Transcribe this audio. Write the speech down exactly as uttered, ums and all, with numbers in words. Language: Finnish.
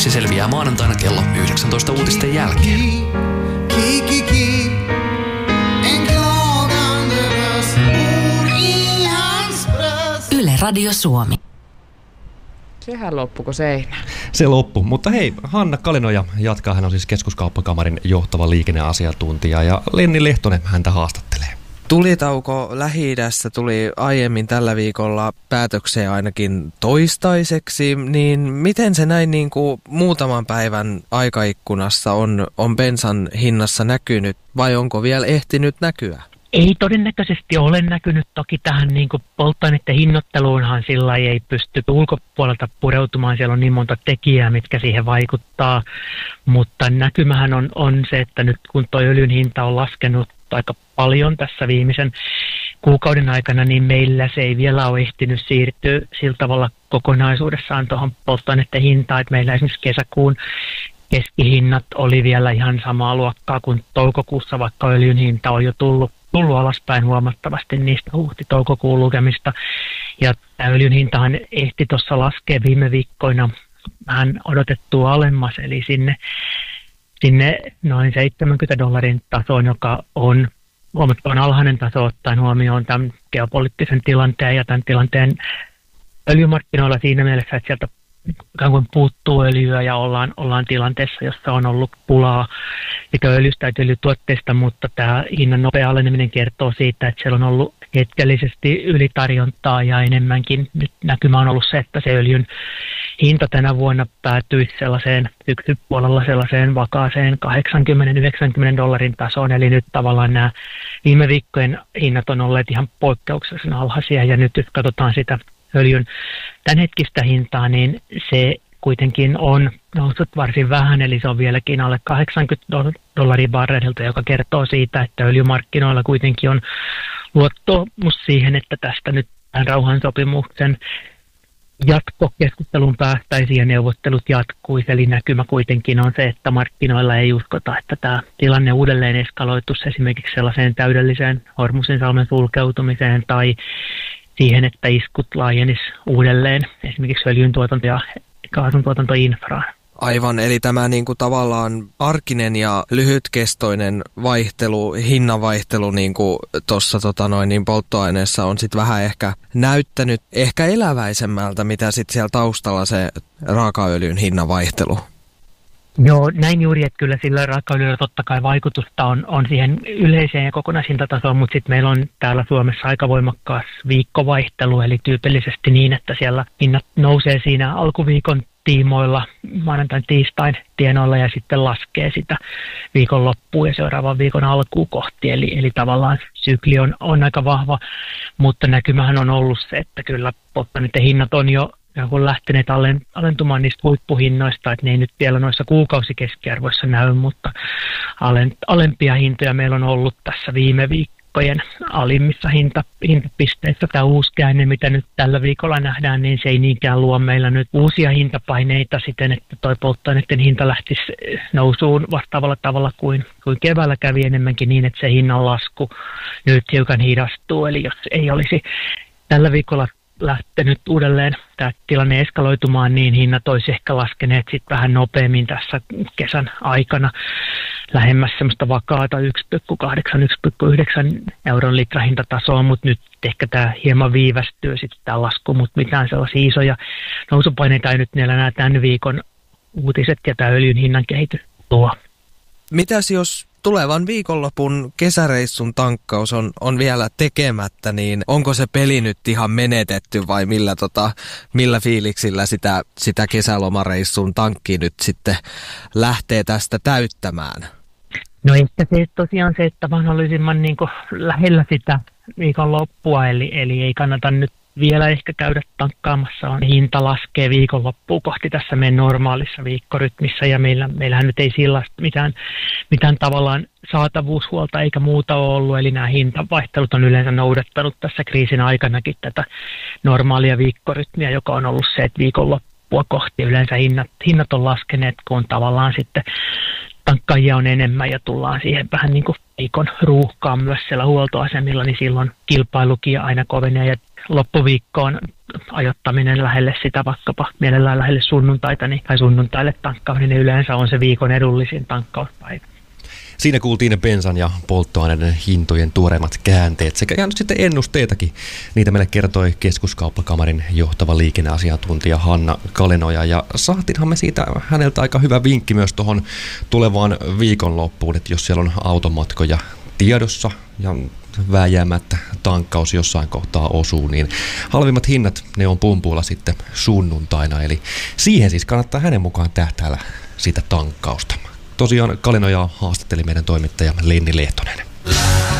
Se selviää maanantaina kello yhdeksäntoista uutisten jälkeen. Yle Radio Suomi. Sehän loppuko seinä? Se loppu. Mutta hei, Hanna Kalinoja jatkaa. Hän on siis Keskuskauppakamarin johtava liikenneasiantuntija ja Lenni Lehtonen häntä haastattelee. Tulitauko Lähi-idässä tuli aiemmin tällä viikolla päätökseen ainakin toistaiseksi, niin miten se näin niin kuin muutaman päivän aikaikkunassa on, on bensan hinnassa näkynyt vai onko vielä ehtinyt näkyä? Ei todennäköisesti ole näkynyt. Toki tähän niin kuin polttoaineiden hinnoitteluunhan sillä ei pysty ulkopuolelta pureutumaan. Siellä on niin monta tekijää, mitkä siihen vaikuttaa. Mutta näkymähän on, on se, että nyt kun tuo öljyn hinta on laskenut aika paljon tässä viimeisen kuukauden aikana, niin meillä se ei vielä ole ehtinyt siirtyä sillä tavalla kokonaisuudessaan tuohon polttoaineiden hintaan. Että meillä esimerkiksi kesäkuun keskihinnat oli vielä ihan samaa luokkaa kuin toukokuussa, vaikka öljyn hinta on jo tullut, tullut alaspäin huomattavasti niistä huhti-toukokuun lukemista. Ja tämä öljyn hintahan ehti tuossa laskea viime viikkoina vähän odotettua alemmas, eli sinne, sinne noin seitsemänkymmentä dollarin tasoon, joka on huomattavan alhainen taso ottaen huomioon tämän geopoliittisen tilanteen ja tämän tilanteen öljymarkkinoilla siinä mielessä, että sieltä ikään kuin puuttuu öljyä ja ollaan, ollaan tilanteessa, jossa on ollut pulaa sekä öljystä että öljytuotteista, mutta tämä hinnan nopea aleneminen kertoo siitä, että siellä on ollut hetkellisesti ylitarjontaa ja enemmänkin nyt näkymä on ollut se, että se öljyn hinta tänä vuonna päätyisi sellaiseen syksypuolella sellaiseen vakaaseen kahdeksankymmentä yhdeksänkymmentä dollarin tasoon, eli nyt tavallaan nämä viime viikkojen hinnat on olleet ihan poikkeuksellisen alhaisia ja nyt jos katsotaan sitä öljyn tämänhetkistä hintaa, niin se kuitenkin on noussut varsin vähän, eli se on vieläkin alle kahdeksankymmentä dollaria barrelilta, joka kertoo siitä, että öljymarkkinoilla kuitenkin on luottamus siihen, että tästä nyt tämän rauhansopimuksen jatkokeskustelun päästäisiin ja neuvottelut jatkuisi, eli näkymä kuitenkin on se, että markkinoilla ei uskota, että tämä tilanne uudelleen eskaloituisi esimerkiksi sellaiseen täydelliseen Hormuzinsalmen sulkeutumiseen tai siihen, että iskut laajenis uudelleen esimerkiksi öljyntuotanto- ja kaasuntuotantoinfraan. Aivan, eli tämä niin kuin tavallaan arkinen ja lyhytkestoinen vaihtelu, hinnanvaihtelu niin kuin tuossa tota noin, niin polttoaineessa on sitten vähän ehkä näyttänyt ehkä eläväisemmältä, mitä sitten siellä taustalla se raakaöljyn hinnanvaihtelu. Joo, näin juuri, että kyllä sillä raakaöljyllä totta kai vaikutusta on, on siihen yleiseen ja kokonaishintatasoon, mutta sitten meillä on täällä Suomessa aika voimakkaas viikkovaihtelu, eli tyypillisesti niin, että siellä hinnat nousee siinä alkuviikon tiimoilla, maanantain tiistain tienoilla ja sitten laskee sitä viikon loppuun ja seuraavan viikon alkuun kohti. Eli, eli tavallaan sykli on, on aika vahva, mutta näkymähän on ollut se, että kyllä polttoaineiden hinnat on jo kun lähteneet alentumaan niistä huippuhinnoista, että ne ei nyt vielä noissa kuukausikeskiarvoissa näy, mutta alempia hintoja meillä on ollut tässä viime viikkojen alimmissa hinta, hintapisteissä. Tämä uusi käänne, mitä nyt tällä viikolla nähdään, niin se ei niinkään luo meillä nyt uusia hintapaineita siten, että toi polttoaineiden hinta lähtisi nousuun vastaavalla tavalla kuin, kuin keväällä kävi enemmänkin niin, että se hinnan lasku nyt hiukan hidastuu. Eli jos ei olisi tällä viikolla lähtenyt uudelleen tämä tilanne eskaloitumaan, niin hinnat olisi ehkä laskeneet sitten vähän nopeammin tässä kesän aikana lähemmäs semmoista vakaata yksi pilkku kahdeksan yksi pilkku yhdeksän euron litrahintatasoa, mutta nyt ehkä tämä hieman viivästyy sitten tämä lasku, mutta mitään sellaisia isoja nousupaineita ei nyt niillä nämä tämän viikon uutiset ja tämä öljyn hinnan kehitys tuo. Mitäs jos tulevan viikonlopun kesäreissun tankkaus on, on vielä tekemättä, niin onko se peli nyt ihan menetetty vai millä, tota, millä fiiliksillä sitä, sitä kesälomareissun tankki nyt sitten lähtee tästä täyttämään? No ehkä se tosiaan se, että mahdollisimman niin kuin lähellä sitä viikonloppua, eli, eli ei kannata nyt vielä ehkä käydä tankkaamassa. On hinta laskee viikonloppuun kohti tässä meidän normaalissa viikkorytmissä ja meillä, meillähän nyt ei sillä mitään, mitään tavallaan saatavuushuolta eikä muuta ole ollut. Eli nämä hintavaihtelut on yleensä noudattanut tässä kriisin aikanakin tätä normaalia viikkorytmiä, joka on ollut se, että viikonloppua kohti yleensä hinnat, hinnat on laskeneet, kun tavallaan sitten tankkaajia on enemmän ja tullaan siihen vähän niin kuin viikon ruuhkaan myös siellä huoltoasemilla, niin silloin kilpailukin aina kovenee ja loppuviikkoon ajoittaminen lähelle sitä vaikkapa mielellään lähelle sunnuntaita niin, tai sunnuntaille tankkaaminen niin yleensä on se viikon edullisin tankkauspäivä. Siinä kuultiin ne bensan ja polttoaineiden hintojen tuoreimmat käänteet sekä ja nyt sitten ennusteitakin. Niitä meille kertoi Keskuskauppakamarin johtava liikenneasiantuntija Hanna Kalenoja ja saatiinhan me siitä häneltä aika hyvä vinkki myös tuohon tulevaan viikonloppuun, että jos siellä on automatkoja tiedossa ja vääjäämättä tankkaus jossain kohtaa osuu, niin halvimmat hinnat ne on pumpulla sitten sunnuntaina, eli siihen siis kannattaa hänen mukaan tähtäällä sitä tankkausta. Tosiaan Kalenojaa haastatteli meidän toimittaja Lenni Lehtonen.